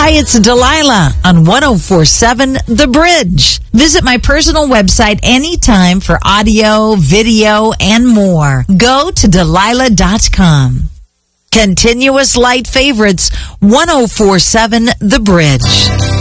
Hi, it's Delilah on 104.7 The Bridge. Visit my personal website anytime for audio, video, and more. Go to Delilah.com. Continuous light favorites, 104.7 The Bridge.